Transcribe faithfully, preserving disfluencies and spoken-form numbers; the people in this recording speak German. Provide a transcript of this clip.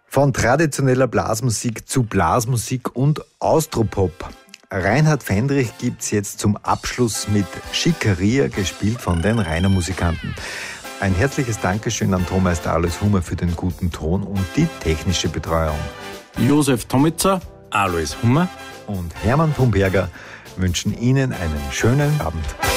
Von traditioneller Blasmusik zu Blasmusik und Austropop. Reinhard Fendrich gibt's jetzt zum Abschluss mit Schickeria, gespielt von den Rainer Musikanten. Ein herzliches Dankeschön an Tonmeister Alois Hummer für den guten Ton und die technische Betreuung. Josef Tomitzer, Alois Hummer und Hermann Thunberger wünschen Ihnen einen schönen Abend.